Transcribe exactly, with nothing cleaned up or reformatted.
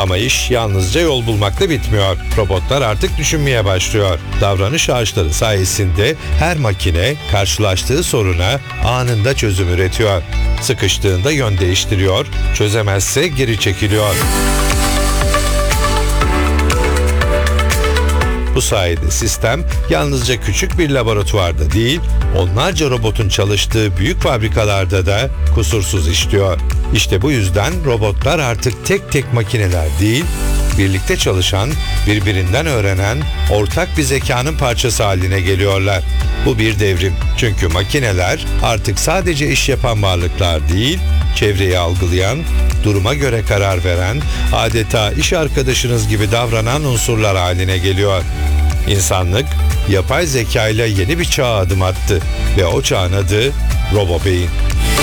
Ama iş yalnızca yol bulmakla bitmiyor. Robotlar artık düşünmeye başlıyor. Davranış ağaçları sayesinde her makine karşılaştığı soruna anında çözüm üretiyor. Sıkıştığında yön değiştiriyor, çözemezse geri çekiliyor. Bu sayede sistem yalnızca küçük bir laboratuvarda değil, onlarca robotun çalıştığı büyük fabrikalarda da kusursuz işliyor. İşte bu yüzden robotlar artık tek tek makineler değil, birlikte çalışan, birbirinden öğrenen ortak bir zekanın parçası haline geliyorlar. Bu bir devrim. Çünkü makineler artık sadece iş yapan varlıklar değil, çevreyi algılayan, duruma göre karar veren, adeta iş arkadaşınız gibi davranan unsurlar haline geliyor. İnsanlık, yapay zeka ile yeni bir çağa adım attı ve o çağın adı RoboBeyin.